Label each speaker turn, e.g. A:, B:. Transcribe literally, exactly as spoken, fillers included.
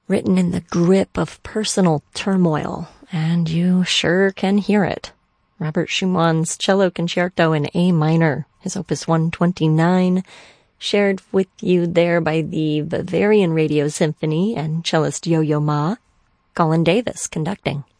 A: written in the grip of personal turmoil, and you sure can hear it. Robert Schumann's Cello Concerto in A minor, his Opus one twenty-nine, shared with you there by the Bavarian Radio Symphony and cellist Yo-Yo Ma. Colin Davis conducting.